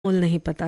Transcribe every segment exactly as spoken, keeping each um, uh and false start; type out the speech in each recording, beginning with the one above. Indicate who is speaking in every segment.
Speaker 1: मोल नहीं पता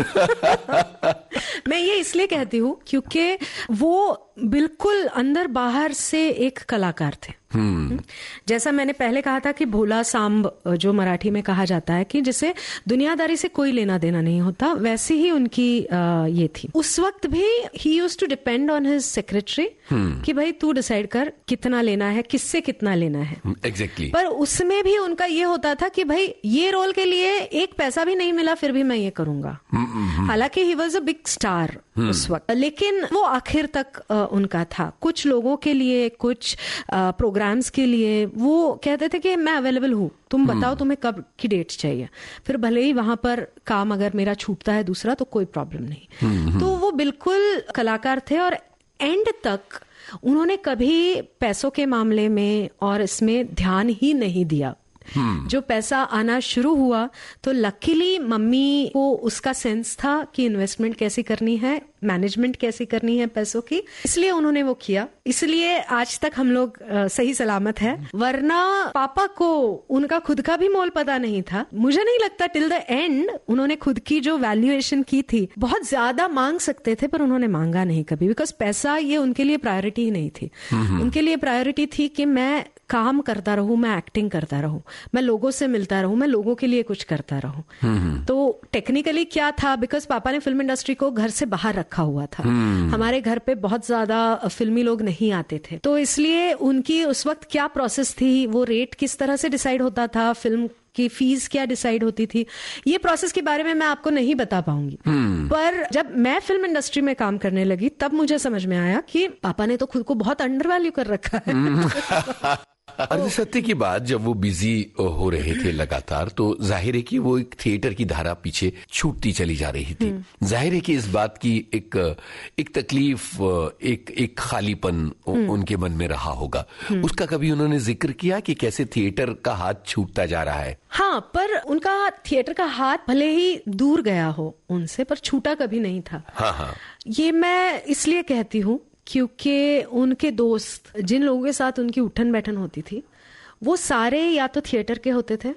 Speaker 1: था। मैं ये इसलिए कहती हूँ क्योंकि वो बिल्कुल अंदर बाहर से एक कलाकार थे। Hmm. जैसा मैंने पहले कहा था कि भोला सांब जो मराठी में कहा जाता है कि जिसे दुनियादारी से कोई लेना देना नहीं होता, वैसी ही उनकी आ, ये थी। उस वक्त भी ही used to depend on his secretary कि भाई तू डिसाइड कर कितना लेना है, किससे कितना लेना है।
Speaker 2: एग्जैक्टली।
Speaker 1: पर उसमें भी उनका ये होता था कि भाई ये रोल के लिए एक पैसा भी नहीं मिला फिर भी मैं ये करूंगा। हालांकि he was a big star उस वक्त, लेकिन वो आखिर तक आ, उनका था। कुछ लोगों के लिए, कुछ प्रोग्राम्स के लिए वो कहते थे कि मैं अवेलेबल हूँ, तुम बताओ तुम्हें कब की डेट चाहिए। फिर भले ही वहां पर काम अगर मेरा छूटता है दूसरा तो कोई प्रॉब्लम नहीं। तो वो बिल्कुल कलाकार थे और एंड तक उन्होंने कभी पैसों के मामले में और इसमें ध्यान ही नहीं दिया। Hmm. जो पैसा आना शुरू हुआ तो लकीली मम्मी को उसका सेंस था कि इन्वेस्टमेंट कैसे करनी है, मैनेजमेंट कैसे करनी है पैसों की, इसलिए उन्होंने वो किया। इसलिए आज तक हम लोग आ, सही सलामत है। वरना पापा को उनका खुद का भी मोल पता नहीं था। मुझे नहीं लगता टिल द एंड उन्होंने खुद की जो वैल्यूएशन की थी, बहुत ज्यादा मांग सकते थे पर उन्होंने मांगा नहीं कभी, बिकॉज पैसा ये उनके लिए प्रायोरिटी ही नहीं थी। hmm. उनके लिए प्रायोरिटी थी कि मैं काम करता रहूं, मैं एक्टिंग करता रहूं, मैं लोगों से मिलता रहूं, मैं लोगों के लिए कुछ करता रहूं। hmm. तो टेक्निकली क्या था, बिकॉज पापा ने फिल्म इंडस्ट्री को घर से बाहर रखा हुआ था। hmm. हमारे घर पे बहुत ज्यादा फिल्मी लोग नहीं आते थे, तो इसलिए उनकी उस वक्त क्या प्रोसेस थी, वो रेट किस तरह से डिसाइड होता था, फिल्म की फीस क्या डिसाइड होती थी, ये प्रोसेस के बारे में मैं आपको नहीं बता पाऊंगी। hmm. पर जब मैं फिल्म इंडस्ट्री में काम करने लगी तब मुझे समझ में आया कि पापा ने तो खुद को बहुत अंडर वैल्यू कर रखा है। hmm.
Speaker 2: अरे सत्य की बात, जब वो बिजी हो रहे थे लगातार तो जाहिर है कि वो एक थिएटर की धारा पीछे छूटती चली जा रही थी। जाहिर है कि इस बात की एक एक तकलीफ, एक एक खालीपन उनके मन में रहा होगा। उसका कभी उन्होंने जिक्र किया कि कैसे थिएटर का हाथ छूटता जा रहा है?
Speaker 1: हाँ, पर उनका थिएटर का हाथ भले ही दूर गया हो उनसे, पर छूटा कभी नहीं था।
Speaker 2: हाँ हाँ,
Speaker 1: ये मैं इसलिए कहती हूँ क्योंकि उनके दोस्त, जिन लोगों के साथ उनकी उठन बैठन होती थी, वो सारे या तो थिएटर के होते थे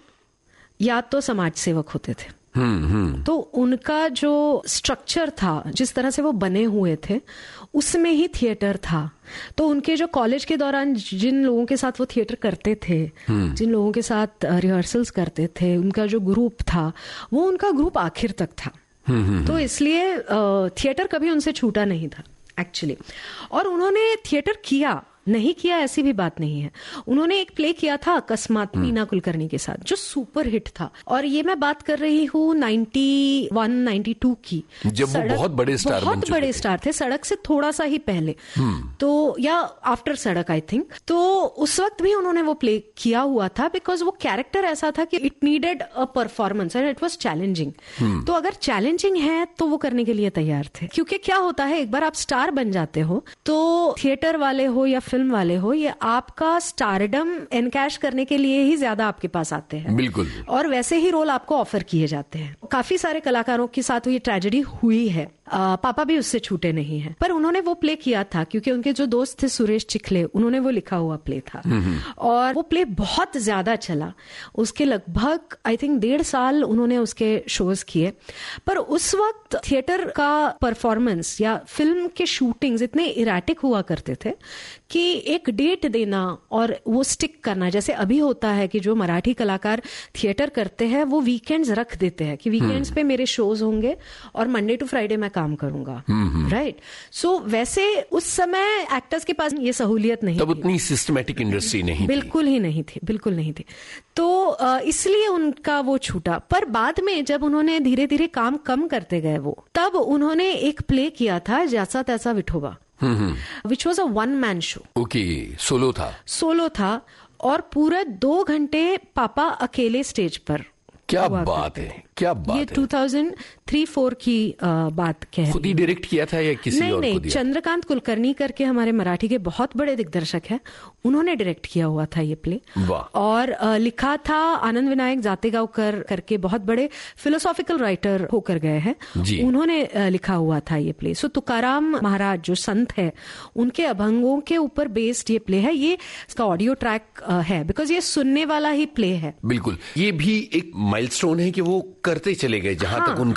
Speaker 1: या तो समाज सेवक होते थे।
Speaker 2: हम्म हम्म।
Speaker 1: तो उनका जो स्ट्रक्चर था, जिस तरह से वो बने हुए थे, उसमें ही थिएटर था। तो उनके जो कॉलेज के दौरान जिन लोगों के साथ वो थिएटर करते थे, जिन लोगों के साथ रिहर्सल्स करते थे, उनका जो ग्रुप था, वो उनका ग्रुप आखिर तक था। तो इसलिए थिएटर कभी उनसे छूटा नहीं था एक्चुअली। और उन्होंने थिएटर किया, नहीं किया ऐसी भी बात नहीं है। उन्होंने एक प्ले किया था अकस्मात मीना कुलकर्णी के साथ, जो सुपर हिट था। और ये मैं बात कर रही हूँ नाइंटी वन नाइंटी टू की,
Speaker 2: जब वो बहुत बड़े स्टार
Speaker 1: बहुत बड़े स्टार थे, सड़क से थोड़ा सा ही पहले, तो या आफ्टर सड़क आई थिंक। तो उस वक्त भी उन्होंने वो प्ले किया हुआ था, बिकॉज वो कैरेक्टर ऐसा था कि it needed a performance and it was challenging. तो अगर चैलेंजिंग है तो वो करने के लिए तैयार थे। क्योंकि क्या होता है, एक बार आप स्टार बन जाते हो तो थिएटर वाले हो या फिल्म वाले हो, ये आपका स्टारडम एनकैश करने के लिए ही ज्यादा आपके पास आते हैं।
Speaker 2: बिल्कुल।
Speaker 1: और वैसे ही रोल आपको ऑफर किए जाते हैं। काफी सारे कलाकारों के साथ ये ट्रेजेडी हुई है। आ, पापा भी उससे छूटे नहीं हैं। पर उन्होंने वो प्ले किया था क्योंकि उनके जो दोस्त थे सुरेश चिखले, उन्होंने वो लिखा हुआ प्ले था। और वो प्ले बहुत ज्यादा चला। उसके लगभग आई थिंक डेढ़ साल उन्होंने उसके शोज किए। पर उस वक्त थिएटर का परफॉर्मेंस या फिल्म के शूटिंग्स इतने इराटिक हुआ करते थे कि एक डेट देना और वो स्टिक करना, जैसे अभी होता है कि जो मराठी कलाकार थिएटर करते हैं वो वीकेंड्स रख देते हैं कि वीकेंड्स पे मेरे शोज होंगे और मंडे टू फ्राइडे मैं काम करूंगा, राइट। सो वैसे उस समय एक्टर्स के पास ये सहूलियत नहीं
Speaker 2: तब, उतनी सिस्टमैटिक इंडस्ट्री नहीं,
Speaker 1: बिल्कुल ही नहीं थी, बिल्कुल नहीं थी। तो इसलिए उनका वो छूटा। पर बाद में जब उन्होंने धीरे धीरे काम कम करते गए वो, तब उन्होंने एक प्ले किया था जैसा तैसा Vithoba, which was a one man show.
Speaker 2: Okay, solo था।
Speaker 1: सोलो था और पूरे दो घंटे पापा अकेले स्टेज पर।
Speaker 2: क्या बात है, क्या बात
Speaker 1: ये
Speaker 2: है।
Speaker 1: टू थाउजेंड थ्री फोर की आ, बात कह
Speaker 2: खुद ही डायरेक्ट किया था या किसी
Speaker 1: नहीं,
Speaker 2: और
Speaker 1: नहीं,
Speaker 2: को दिया?
Speaker 1: चंद्रकांत कुलकर्णी करके हमारे मराठी के बहुत बड़े दिग्दर्शक हैं, उन्होंने डायरेक्ट किया हुआ था ये प्ले। और आ, लिखा था आनंद विनायक जातेगावकर करके, बहुत बड़े फिलोसॉफिकल राइटर होकर गए हैं, उन्होंने आ, लिखा हुआ था ये प्ले। सो तुकाराम महाराज जो संत है, उनके अभंगों के ऊपर बेस्ड ये प्ले है। ये इसका ऑडियो ट्रैक है, बिकॉज ये सुनने वाला ही प्ले है।
Speaker 2: बिल्कुल। ये भी एक माइलस्टोन है कि वो करते चले गए जहां
Speaker 1: हाँ,
Speaker 2: तक उनका